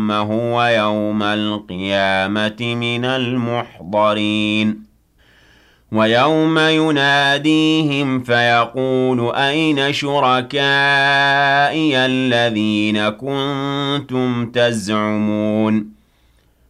ثُمَّ هُوَ يَوْمَ الْقِيَامَةِ مِنَ الْمُحْضَرِينَ وَيَوْمَ يُنَادِيهِمْ فَيَقُولُ أَيْنَ شُرَكَائِيَ الَّذِينَ كُنتُمْ تَزْعُمُونَ